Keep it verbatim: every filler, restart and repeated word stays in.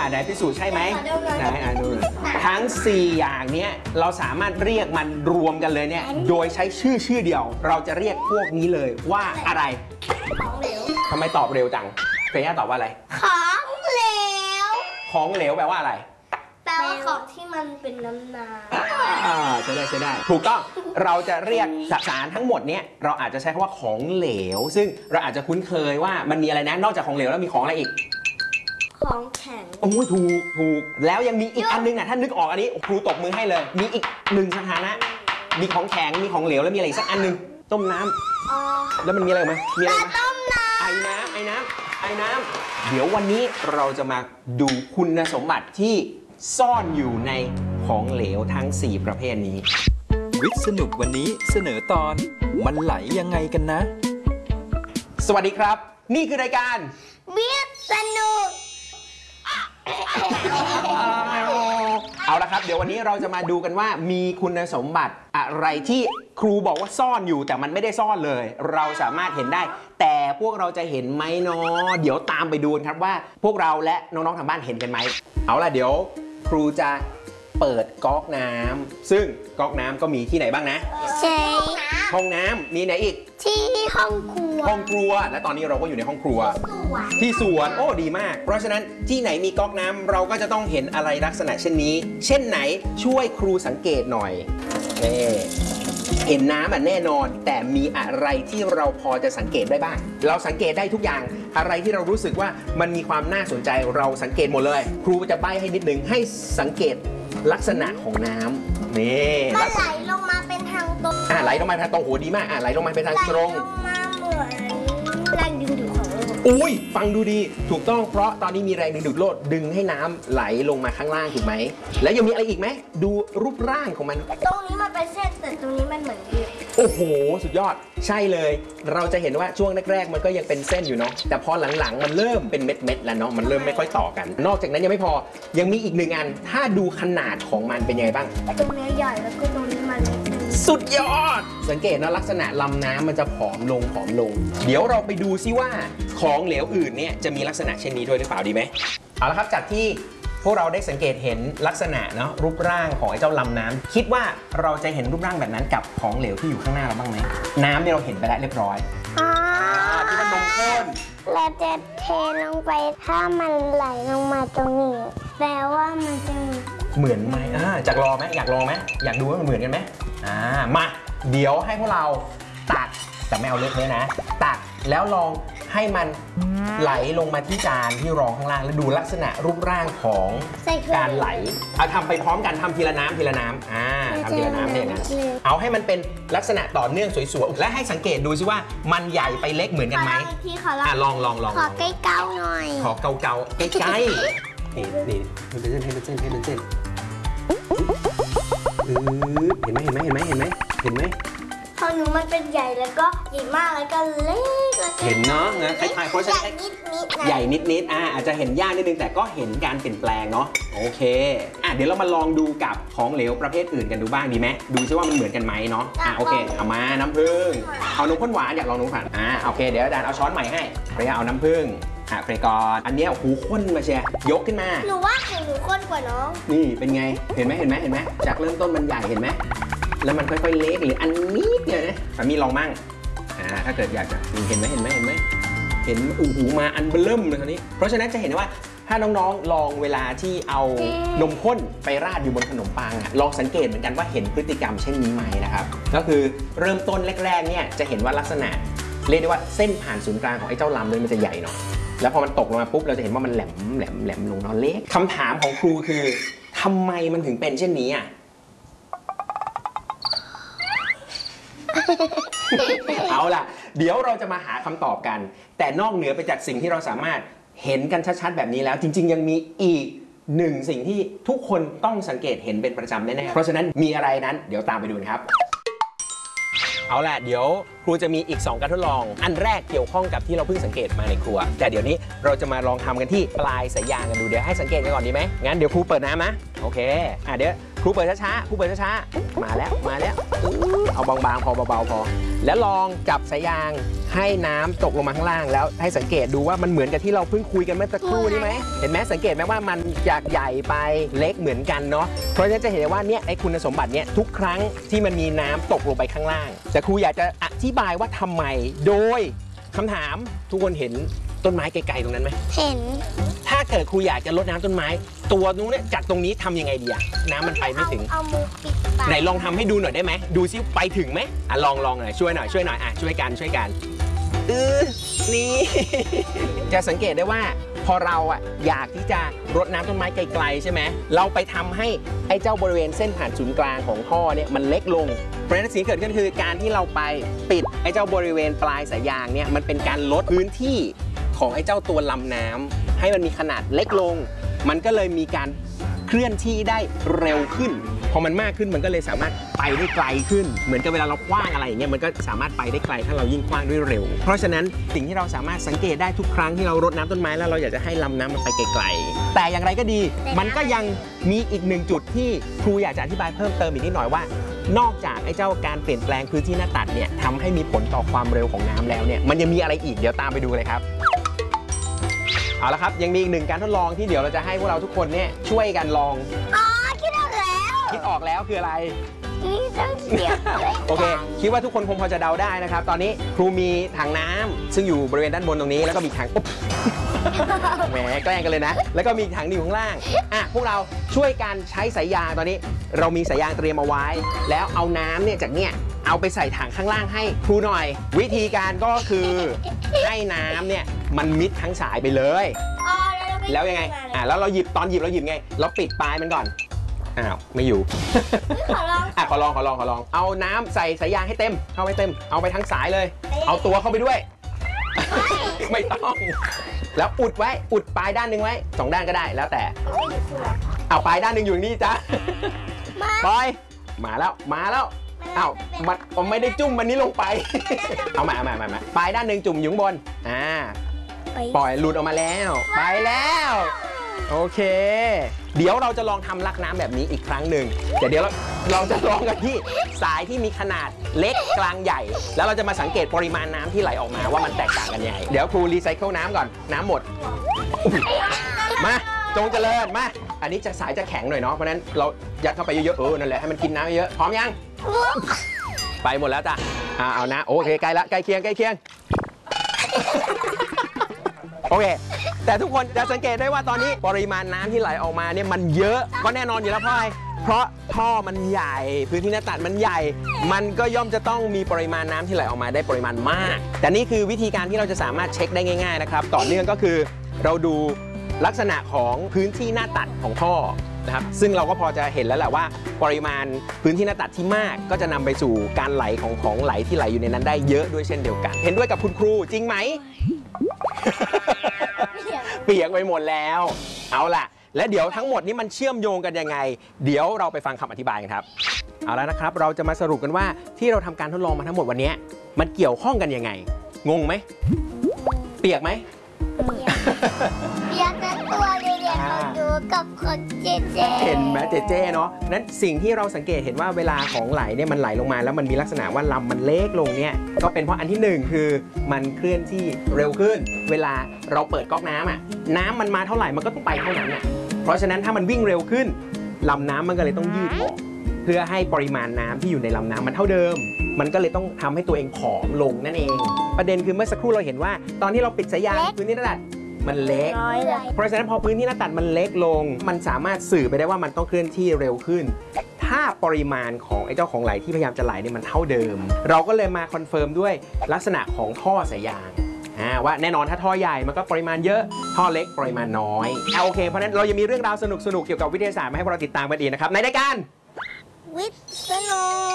ไหนพิสูจน์ใช่ไหมไหนอ่านดูทั้งสี่อย่างเนี้ยเราสามารถเรียกมันรวมกันเลยเนี่ยโดยใช้ชื่อชื่อเดียวเราจะเรียกพวกนี้เลยว่าอะไรของเหลวทำไมตอบเร็วจังเฟย่าตอบว่าอะไรของเหลวของเหลวแปลว่าอะไรแปลว่าของที่มันเป็นน้ำน้ำอ่าใช่ได้ใช่ได้ถูกต้องเราจะเรียกสารทั้งหมดเนี้ยเราอาจจะใช้คำว่าของเหลวซึ่งเราอาจจะคุ้นเคยว่ามันมีอะไรนะนอกจากของเหลวแล้วมีของอะไรอีกของแข็งโอ้ยถูกถูกแล้วยังมีอีกอันนึงนะถ้านึกออกอันนี้ครูตบมือให้เลยมีอีกหนึ่งสถานะมีของแข็งมีของเหลวแล้วมีอะไรอีกสักอันนึงต้มน้ำแล้วมันมีอะไรไหมมีอะไรไหมต้มน้ำไอ้น้ำไอ้น้ำไอ้น้ำเดี๋ยววันนี้เราจะมาดูคุณสมบัติที่ซ่อนอยู่ในของเหลวทั้งสี่ประเภทนี้วิทย์สนุกวันนี้เสนอตอนมันไหลยังไงกันนะสวัสดีครับนี่คือรายการวิทย์สนุกเอาละครับเดี๋ยววันนี้เราจะมาดูกันว่ามีคุณสมบัติอะไรที่ครูบอกว่าซ่อนอยู่แต่มันไม่ได้ซ่อนเลยเราสามารถเห็นได้แต่พวกเราจะเห็นไหมเนาะเดี๋ยวตามไปดูกันครับว่าพวกเราและน้องๆทางบ้านเห็นกันไหมเอาล่ะเดี๋ยวครูจะเปิดก๊อกน้ำซึ่งก๊อกน้ำก็มีที่ไหนบ้างนะใช่ห้องน้ำมีไหนอีกที่ห้องครัวห้องครัวและตอนนี้เราก็อยู่ในห้องครัวที่สวนโอ้ดีมากเพราะฉะนั้นที่ไหนมีก๊อกน้ำเราก็จะต้องเห็นอะไรลักษณะเช่นนี้เช่นไหนช่วยครูสังเกตหน่อยนี่เห็นน้ำอ่ะแน่นอนแต่มีอะไรที่เราพอจะสังเกตได้บ้างเราสังเกตได้ทุกอย่างอะไรที่เรารู้สึกว่ามันมีความน่าสนใจเราสังเกตหมดเลยครูจะใบ้ให้นิดนึงให้สังเกตลักษณะของน้ำนี่มันไหลลงมาเป็นทางตรงอ่าไหลลงมาทางตรงโหดีมากอ่าไหลลงมาเป็นทางตรงไหลลงมาเหมือนแรงดึงดูดของโลกอุ้ยฟังดูดีถูกต้องเพราะตอนนี้มีแรงดึงดูดโลกดึงให้น้ำไหลลงมาข้างล่างถูกไหมแล้วยังมีอะไรอีกไหมดูรูปร่างของมันตรงนี้มันเป็นเส้นแต่ตรงนี้มันเหมือนยืดโอ้โหสุดยอดใช่เลยเราจะเห็นว่าช่วงแรกๆมันก็ยังเป็นเส้นอยู่เนาะแต่พอหลังๆมันเริ่มเป็นเม็ดๆแล้วเนาะมันเริ่มไม่ค่อยต่อกันนอกจากนั้นยังไม่พอยังมีอีกหนึ่งอันถ้าดูขนาดของมันเป็นยังไงบ้างตรงนี้ใหญ่แล้วก็ตรงนี้มันสุดยอดสังเกตนะลักษณะลำน้ำมันจะผอมลงผอมลงเดี๋ยวเราไปดูซิว่าของเหลวอื่นเนี่ยจะมีลักษณะเช่นนี้ด้วยหรือเปล่าดีไหมเอาละครับจากที่พวกเราได้สังเกตเห็นลักษณะเนาะรูปร่างของไอ้เจ้าลำน้ำคิดว่าเราจะเห็นรูปร่างแบบนั้นกับของเหลวที่อยู่ข้างหน้าเราบ้างไหมน้ำเนี่ยเราเห็นไปแล้วเรียบร้อยอ๋อที่มันนมข้นเราจะเทลงไปถ้ามันไหลลงมาตรงนี้แปลว่ามันจะเหมือนไหมอ่าจากรอไหมอยากรอไหมอยากดูว่ามันเหมือนกันไหมอ่ามาเดี๋ยวให้พวกเราตักแต่ไม่เอาเลือกเนี้ยนะตักแล้วลองให้มันไหลลงมาที่จานที่รองข้างล่างแล้วดูลักษณะรูปร่างของการไหลเอาทำไปพร้อมกันทำทีละน้ำทีละน้ำอ่าทำทีละน้ำเนี่ยนะเอาให้มันเป็นลักษณะต่อเนื่องสวยๆและให้สังเกตดูซิว่ามันใหญ่ไปเล็กเหมือนกันไหมอ่าลองลองลองขอใกล้เกาหน่อยขอเกาเกาใกล้ใกล้นี่นี่ให้เป็นเส้นให้เป็นเส้นให้เป็นเส้นเห็นไหมเห็นไหมเห็นไหมเห็นไหมเห็นไหมของหนูมันเป็นใหญ่แล้วก็ใหญ่มากแล้วก็เล็กเห็นเนาะนะคล้ายๆเพราะฉะนั้นใหญ่นิดๆอ่าอาจจะเห็นยากนิดนึงแต่ก็เห็นการเปลี่ยนแปลงเนาะโอเคอ่ะเดี๋ยวเรามาลองดูกับของเหลวประเภทอื่นกันดูบ้างดีไหมดูซิว่ามันเหมือนกันไหมเนาะอ่ะโอเคเอามาน้ำผึ้งเอานมข้นหวานอยากลองนมข้นหวานอ่าโอเคเดี๋ยวอาจารย์เอาช้อนใหม่ให้เรียเอาน้ำผึ้งอ่ะเฟรกอนอันนี้หูข้นมาเชียยกขึ้นมาหนูว่าของหนูข้นกว่าน้องนี่เป็นไงเห็นไหมเห็นไหมเห็นไหมจากเริ่มต้นมันใหญ่เห็นไหมแล้วมันค่อยๆเล็กหรืออันนี้เดียวนะมีลองมั่งอ่าถ้าเกิดอยากจะเห็นไหมเห็นไหมเห็นไหมเห็นอูหูมาอันเบิ่มเลยคราวนี้เพราะฉะนั้นจะเห็นว่าถ้าน้องๆลองเวลาที่เอานมข้นไปราดอยู่บนขนมปังอ่ะลองสังเกตเหมือนกันว่าเห็นพฤติกรรมเช่นนี้ไหมนะครับก็คือเริ่มต้นแรกๆเนี่ยจะเห็นว่าลักษณะเรียกได้ว่าเส้นผ่านศูนย์กลางของไอ้เจ้าลำเลยมันจะใหญ่หน่อยแล้วพอมันตกลงมาปุ๊บเราจะเห็นว่ามันแหลมแหลมแหลมลงนอนเล็กคำถามของครูคือทำไมมันถึงเป็นเช่นนี้อ่ะเอาล่ะเดี๋ยวเราจะมาหาคำตอบกันแต่นอกเหนือไปจากสิ่งที่เราสามารถเห็นกันชัดๆแบบนี้แล้วจริงๆยังมีอีกหนึ่งสิ่งที่ทุกคนต้องสังเกตเห็นเป็นประจำแน่ๆเพราะฉะนั้นมีอะไรนั้นเดี๋ยวตามไปดูครับเอาล่ะเดี๋ยวครูจะมีอีกสองการทดลองอันแรกเกี่ยวข้องกับที่เราเพิ่งสังเกตมาในครัวแต่เดี๋ยวนี้เราจะมาลองทำกันที่ปลายสายยางกันดูเดี๋ยวให้สังเกตกันก่อนดีไหมงั้นเดี๋ยวครูเปิดน้ำนะโอเคอ่ะเดี๋ยวครูเปิดช้าๆครูเปิดช้าๆมาแล้วมาแล้วเอาบางๆพอเบาๆพอแล้วลองจับสายยางให้น้ำตกลงมาข้างล่างแล้วให้สังเกตดูว่ามันเหมือนกับที่เราเพิ่งคุยกันเมื่อสักครู่นี้ไหมเห็นไหมสังเกตไหมว่ามันจากใหญ่ไปเล็กเหมือนกันเนาะเพราะฉะนั้นจะเห็นได้ว่าเนี่ยไอ้คุณสมบัติเนี่ยทุกครั้งที่มันมีน้ำตกลงไปข้างล่างแต่ครูอยากจะอธิบายว่าทำไมโดยคำถามทุกคนเห็นต้นไม้ไกลๆตรงนั้นไหมเห็นถ้าเกิดครูอยากจะรดน้ำต้นไม้ตัวนู้นเนี่ยจากตรงนี้ทำยังไงดีอะน้ำมันไปไม่ถึงเอามือปิดปากไหนลองทำให้ดูหน่อยได้ไหมดูซิไปถึงไหมอ่ะลองลองหน่อยช่วยหน่อยช่วยหน่อยอ่ะช่วยกันช่วยกันเออนี่ จะสังเกตได้ว่าพอเราอ่ะอยากที่จะรดน้ำต้นไม้ไกลๆใช่ไหมเราไปทำให้ไอ้เจ้าบริเวณเส้นผ่านศูนย์กลางของท่อเนี่ยมันเล็กลงเพราะฉะนั้นสิ่งที่เกิดขึ้นคือการที่เราไปปิดไอ้เจ้าบริเวณปลายสายยางเนี่ยมันเป็นการลดพื้นที่ของไอ้เจ้าตัวลำน้ำให้มันมีขนาดเล็กลงมันก็เลยมีการเคลื่อนที่ได้เร็วขึ้นพอมันมากขึ้นมันก็เลยสามารถไปได้ไกลขึ้นเหมือนกับเวลาเราคว้างอะไรอย่างเงี้ยมันก็สามารถไปได้ไกลถ้าเรายิ่งคว้างด้วยเร็วเพราะฉะนั้นสิ่งที่เราสามารถสังเกตได้ทุกครั้งที่เรารดน้ำต้นไม้แล้วเราอยากจะให้ลำน้ำมันไปไกลๆแต่อย่างไรก็ดีมันก็ยังมีอีกหนึ่งจุดที่ครูอยากจะอธิบายเพิ่มเติมอีกนิดหน่อยว่านอกจากไอ้เจ้าการเปลี่ยนแปลงพื้นที่หน้าตัดเนี่ยทำให้มีผลต่อความเร็วของน้ำแล้วเนี่ยมันยังมีอะไรอีกเดี๋ยวตามไปดูเลยครับเอาละครับยังมีอีกหนึ่งการทดลองที่เดี๋ยวเราจะให้พวกเราทุกคนเนี่ยช่วยกันลองอ๋อคิดออกแล้วคิดออกแล้วคืออะไรนี่ต้องเสียบโอเคคิดว่าทุกคนคงพอจะเดาได้นะครับตอนนี้ครูมีถังน้ำซึ่งอยู่บริเวณด้านบนตรงนี้แล้วก็มีถังอุ๊บแหมแกล้งกันเลยนะแล้วก็มีถังอยู่ข้างล่างอ่ะพวกเราช่วยกันใช้สายยางตอนนี้เรามีสายยางเตรียมเอาไว้แล้วเอาน้ำเนี่ยจากเนี่ยเอาไปใส่ถังข้างล่างให้ครูหน่อยวิธีการก็คือให้น้ำเนี่ยมันมิดทั้งสายไปเลยแล้วยังไงอ่ะแล้วเราหยิบตอนหยิบเราหยิบไงเราปิดปลายมันก่อนอ้าวไม่อยู่ขอลองอ่ะขอลองขอลองขอลองเอาน้ำใส่สายยางให้เต็มเข้าไปเต็มเอาไปทั้งสายเลยเอาตัวเข้าไปด้วยไม่ต้องแล้วอุดไว้อุดปลายด้านหนึ่งไว้สองด้านก็ได้แล้วแต่เอาปลายด้านหนึ่งอยู่นี่จ้ะปล่อยมาแล้วมาแล้วอ้าวมันผมไม่ได้จุ่มมันนี้ลงไปเอามาเอามาเอามาปลายด้านหนึ่งจุ่มอยู่บนอ่าปล่อยหลุดออกมาแล้วไปแล้วโอเคเดี๋ยวเราจะลองทำลักน้ำแบบนี้อีกครั้งหนึ่งแต่เดี๋ยวเราเราจะลองกันที่สายที่มีขนาดเล็กกลางใหญ่แล้วเราจะมาสังเกตปริมาณน้ำที่ไหลออกมาว่ามันแตกต่างกันยังไงเดี๋ยวครูรีไซเคิลน้ำก่อนน้ำหมดมาจงเจริญมาอันนี้จะสายจะแข็งหน่อยเนาะเพราะนั้นเรายัดเข้าไปเยอะๆเออนั่นแหละให้มันกินน้ำเยอะพร้อมยังไปหมดแล้วจ้ะเอานะโอเคใกล้ละใกล้เคียงใกล้เคียงโอเคแต่ทุกคนจะสังเกตได้ว่าตอนนี้ปริมาณน้ำที่ไหลออกมาเนี่ยมันเยอะก็แน่นอนอยู่แล้วเพราะอะไรเพราะท่อมันใหญ่พื้นที่หน้าตัดมันใหญ่มันก็ย่อมจะต้องมีปริมาณน้ำที่ไหลออกมาได้ปริมาณมากแต่นี่คือวิธีการที่เราจะสามารถเช็คได้ง่ายๆนะครับต่อเนื่องก็คือเราดูลักษณะของพื้นที่หน้าตัดของท่อนะครับซึ่งเราก็พอจะเห็นแล้วแหละว่าปริมาณพื้นที่หน้าตัดที่มากก็จะนำไปสู่การไหลของของไหลที่ไหลอยู่ในนั้นได้เยอะด้วยเช่นเดียวกันเห็นด้วยกับคุณครูจริงไหมเปียกไปหมดแล้วเอาล่ะและเดี๋ยวทั้งหมดนี้มันเชื่อมโยงกันยังไงเดี๋ยวเราไปฟังคำอธิบายกันครับเอาแล้วนะครับเราจะมาสรุปกันว่าที่เราทำการทดลองมาทั้งหมดวันนี้มันเกี่ยวข้องกันยังไงงงไหมเปียกไหมเปียกทั้งตัวเลยเนี่ยเราดูกับคนเจเจเห็นไหมเจเจเนาะนั้นสิ่งที่เราสังเกตเห็นว่าเวลาของไหลเนี่ยมันไหลลงมาแล้วมันมีลักษณะว่าลำมันเล็กลงเนี่ยก็เป็นเพราะอันที่หนึ่งคือมันเคลื่อนที่เร็วขึ้นเวลาเราเปิดก๊อกน้ำอ่ะน้ำมันมาเท่าไหร่มันก็ต้องไปเท่านั้นอ่ะเพราะฉะนั้นถ้ามันวิ่งเร็วขึ้นลำน้ำมันก็เลยต้องยืดออกเพื่อให้ปริมาณน้ำที่อยู่ในลำน้ำมันเท่าเดิมมันก็เลยต้องทำให้ตัวเองผอมลงนั่นเองประเด็นคือเมื่อสักครู่เราเห็นว่าตอนที่เราปิดสายยางพื้นที่หน้าตัดมันเล็กเพราะฉะนั้นพอพื้นที่หน้าตัดมันเล็กลงมันสามารถสื่อไปได้ว่ามันต้องเคลื่อนที่เร็วขึ้นถ้าปริมาณของไอ้เจ้าของไหลที่พยายามจะไหลเนี่ยมันเท่าเดิมเราก็เลยมาคอนเฟิร์มด้วยลักษณะของท่อสายยางว่าแน่นอนถ้าท่อใหญ่มันก็ปริมาณเยอะท่อเล็กปริมาณน้อยเอาโอเคเพราะฉะนั้นเรายังมีเรื่องราวสนุกๆเกี่ยวกับวิทยาศาสตร์มาให้พวกเราติดตามกันอีกนะครับในรายการวิทย์สนุก